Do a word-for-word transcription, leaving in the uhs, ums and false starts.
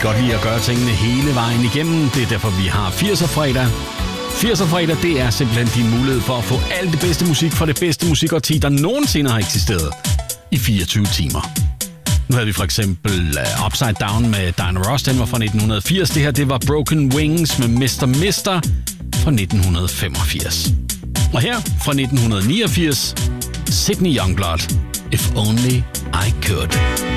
godt lide at gøre tingene hele vejen igennem. Det er derfor, vi har firser-fredag. firser-fredag, det er simpelthen din mulighed for at få alt det bedste musik fra det bedste musikårti, der nogensinde har eksisteret i fireogtyve timer. Nu havde vi for eksempel uh, Upside Down med Diana Ross, den var fra nitten firs. Det her, det var Broken Wings med mister mister fra nitten femogfirs. Og her fra nitten niogfirs, Sydney Youngblood, If Only I Could.